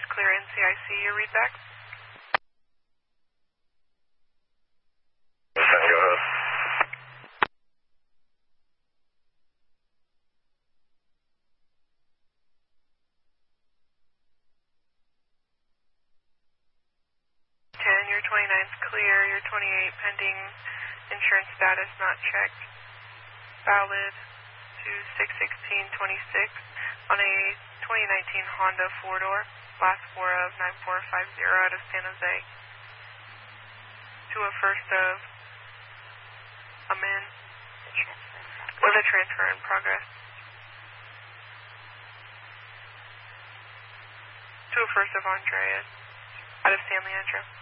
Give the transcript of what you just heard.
is clear NCIC, your readback. Go ahead. Your 29's clear, your 28 pending insurance status not checked, valid to 6/16/26 on a 2019 Honda 4-door, last four of 9450 out of San Jose, to a first of Amin, with a transfer in progress, to a first of Andreas out of San Leandro.